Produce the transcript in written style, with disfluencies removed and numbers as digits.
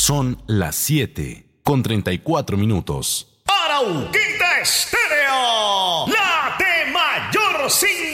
Son las 7:34. Arauquita Estéreo, la de mayor sintonía.